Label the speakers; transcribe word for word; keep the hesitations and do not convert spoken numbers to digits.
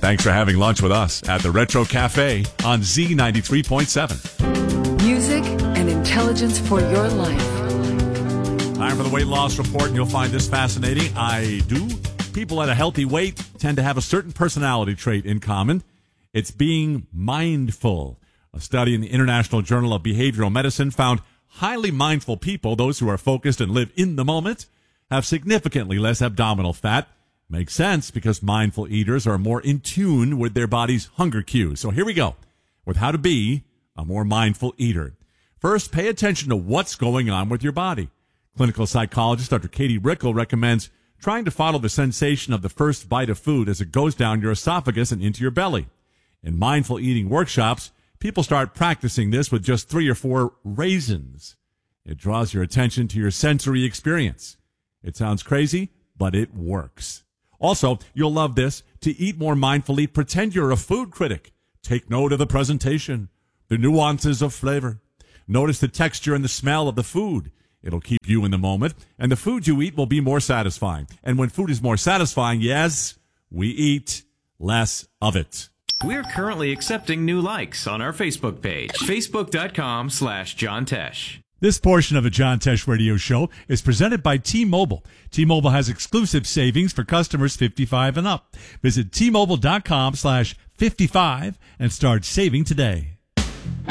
Speaker 1: Thanks for having lunch with us at the Retro Cafe on Z ninety-three point seven.
Speaker 2: Music and intelligence for your life.
Speaker 1: Time for the weight loss report, and you'll find this fascinating. I do. People at a healthy weight tend to have a certain personality trait in common. It's being mindful. A study in the International Journal of Behavioral Medicine found highly mindful people, those who are focused and live in the moment, have significantly less abdominal fat. Makes sense because mindful eaters are more in tune with their body's hunger cues. So here we go with how to be a more mindful eater. First, pay attention to what's going on with your body. Clinical psychologist Doctor Katie Rickle recommends trying to follow the sensation of the first bite of food as it goes down your esophagus and into your belly. In mindful eating workshops, people start practicing this with just three or four raisins. It draws your attention to your sensory experience. It sounds crazy, but it works. Also, you'll love this. To eat more mindfully, pretend you're a food critic. Take note of the presentation, the nuances of flavor. Notice the texture and the smell of the food. It'll keep you in the moment, and the food you eat will be more satisfying. And when food is more satisfying, yes, we eat less of it.
Speaker 3: We're currently accepting new likes on our Facebook page, facebook.com slash John Tesh.
Speaker 4: This portion of the John Tesh Radio Show is presented by T-Mobile. T-Mobile has exclusive savings for customers fifty-five and up. Visit T-Mobile.com slash 55 and start saving today.